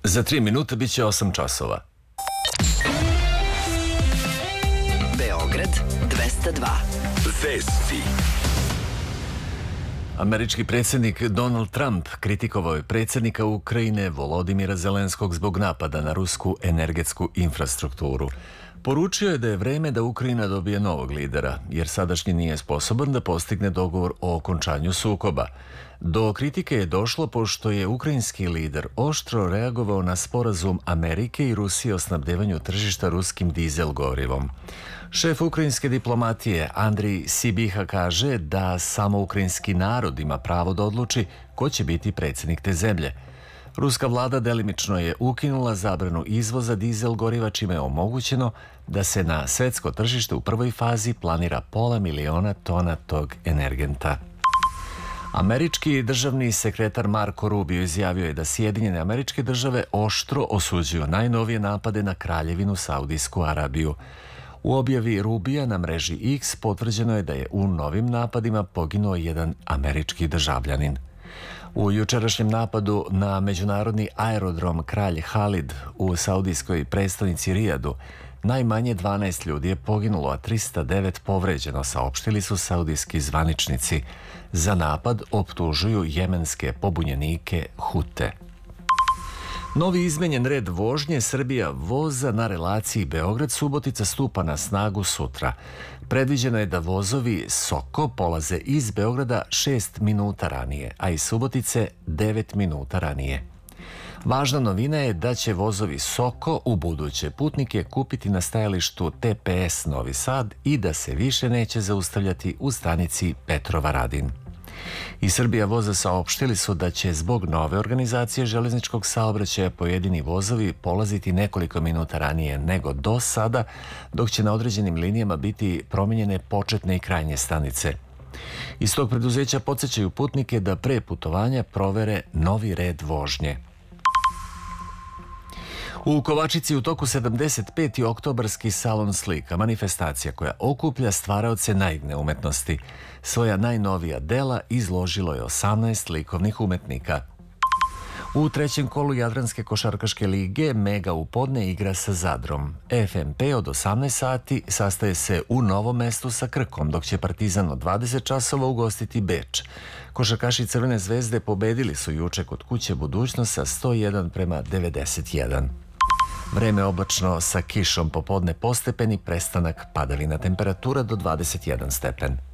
Za 3 minute bit će 8 časova. Beograd 202. Vesti. Američki predsjednik Donald Trump kritikovao je predsjednika Ukrajine Volodimira Zelenskog zbog napada na rusku energetsku infrastrukturu. Poručio je da je vreme da Ukrajina dobije novog lidera, jer sadašnji nije sposoban da postigne dogovor o okončanju sukoba. Do kritike je došlo pošto je ukrajinski lider oštro reagovao na sporazum Amerike i Rusije o snabdevanju tržišta ruskim dizel gorivom. Šef ukrajinske diplomatije Andrij Sibiha kaže da samo ukrajinski narod ima pravo da odluči ko će biti predsjednik te zemlje. Ruska vlada delimično je ukinula zabranu izvoza dizel goriva, čime je omogućeno da se na svetsko tržište u prvoj fazi planira 500.000 tona tog energenta. Američki državni sekretar Marco Rubio izjavio je da Sjedinjene Američke Države oštro osuđuju najnovije napade na Kraljevinu Saudijsku Arabiju. U objavi Rubija na mreži X potvrđeno je da je u novim napadima poginuo jedan američki državljanin. U jučerašnjem napadu na međunarodni aerodrom Kralj Halid u saudijskoj prestonici Rijadu najmanje 12 ljudi je poginulo, a 309 povređeno, saopštili su saudijski zvaničnici. Za napad optužuju jemenske pobunjenike Hute. Novi izmenjen red vožnje Srbija voza na relaciji Beograd-Subotica stupa na snagu sutra. Predviđeno je da vozovi Soko polaze iz Beograda 6 minuta ranije, a iz Subotice 9 minuta ranije. Važna novina je da će vozovi Soko u buduće putnike kupiti na stajalištu TPS Novi Sad i da se više neće zaustavljati u stanici Petrova Radin. I Srbija voza saopštili su da će zbog nove organizacije železničkog saobraćaja pojedini vozovi polaziti nekoliko minuta ranije nego do sada, dok će na određenim linijama biti promijenjene početne i krajnje stanice. Iz tog preduzeća podsjećaju putnike da pre putovanja provere novi red vožnje. U Kovačici u toku 75. oktobarski salon slika, manifestacija koja okuplja stvaraoce naivne umetnosti. Svoja najnovija dela izložilo je 18 likovnih umetnika. U trećem kolu Jadranske košarkaške lige Mega u podne igra sa Zadrom. FNP od 18 sati sastaje se u Novom Mestu sa Krkom, dok će Partizan od 20 časova ugostiti Beč. Košarkaši Crvene zvezde pobedili su juče kod kuće Budućnost sa 101-91. Vreme oblačno sa kišom, popodne postepeni prestanak padavina, temperatura do 21 stepen.